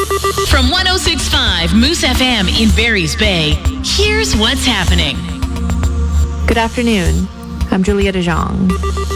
From 106.5 Moose FM in Barry's Bay, here's what's happening. Good afternoon. I'm Julia DeJong.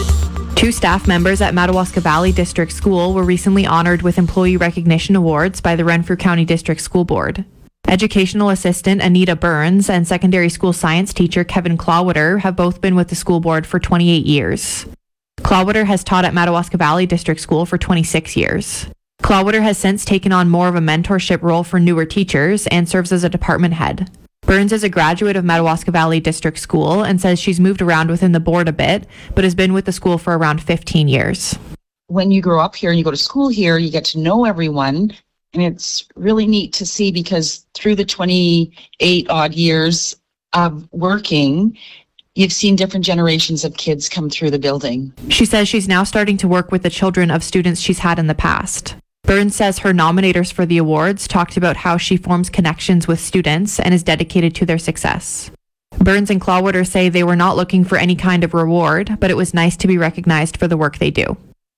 2 staff members at Madawaska Valley District School were recently honored with Employee Recognition Awards by the Renfrew County District School Board. Educational Assistant Anita Burns and Secondary School Science Teacher Kevin Clawwater have both been with the school board for 28 years. Clawwater has taught at Madawaska Valley District School for 26 years. Clawwater has since taken on more of a mentorship role for newer teachers and serves as a department head. Burns is a graduate of Madawaska Valley District School and says she's moved around within the board a bit, but has been with the school for around 15 years. When you grow up here and you go to school here, you get to know everyone. And it's really neat to see because through the 28 odd years of working, you've seen different generations of kids come through the building. She says she's now starting to work with the children of students she's had in the past. Burns says her nominators for the awards talked about how she forms connections with students and is dedicated to their success. Burns and Clawwater say they were not looking for any kind of reward, but it was nice to be recognized for the work they do.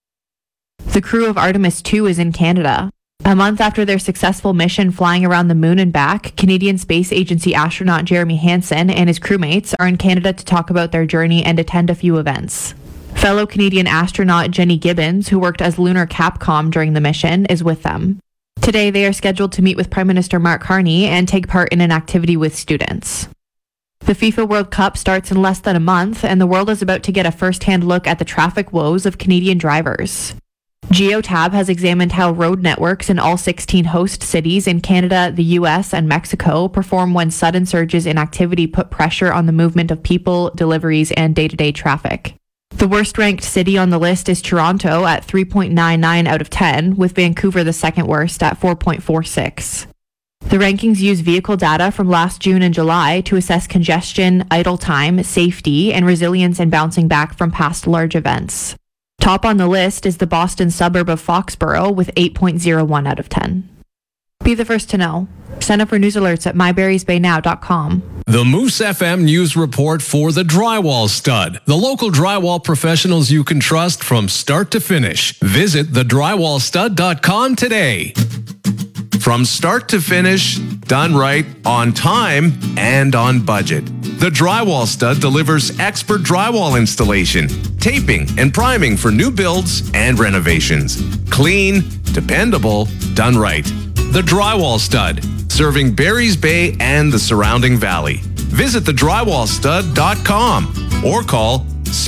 The crew of Artemis 2 is in Canada. A month after their successful mission flying around the moon and back, Canadian Space Agency astronaut Jeremy Hansen and his crewmates are in Canada to talk about their journey and attend a few events. Fellow Canadian astronaut Jenny Gibbons, who worked as Lunar Capcom during the mission, is with them. Today, they are scheduled to meet with Prime Minister Mark Carney and take part in an activity with students. The FIFA World Cup starts in less than a month, and the world is about to get a first-hand look at the traffic woes of Canadian drivers. Geotab has examined how road networks in all 16 host cities in Canada, the US, and Mexico perform when sudden surges in activity put pressure on the movement of people, deliveries, and day-to-day traffic. The worst-ranked city on the list is Toronto at 3.99 out of 10, with Vancouver the second worst at 4.46. The rankings use vehicle data from last June and July to assess congestion, idle time, safety, and resilience in bouncing back from past large events. Top on the list is the Boston suburb of Foxborough with 8.01 out of 10. Be the first to know. Sign up for news alerts at myberriesbaynow.com. The Moose FM News Report for the Drywall Stud. The local drywall professionals you can trust from start to finish. Visit thedrywallstud.com today. From start to finish, done right, on time, and on budget. The Drywall Stud delivers expert drywall installation, taping, and priming for new builds and renovations. Clean, dependable, done right. The Drywall Stud, serving Barry's Bay and the surrounding valley. Visit thedrywallstud.com or call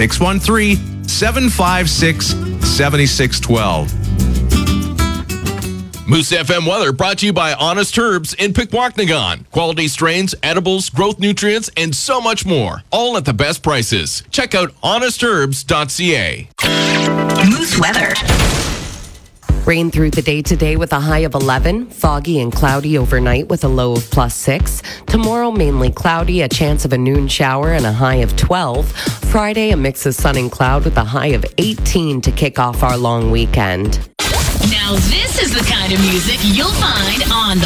613-756-7612. Moose FM weather brought to you by Honest Herbs in Pikwakanagan. Quality strains, edibles, growth nutrients, and so much more. All at the best prices. Check out honestherbs.ca. Moose weather. Rain through the day today with a high of 11, foggy and cloudy overnight with a low of +6. Tomorrow, mainly cloudy, a chance of a noon shower and a high of 12. Friday, a mix of sun and cloud with a high of 18 to kick off our long weekend. Now this is the kind of music you'll find on the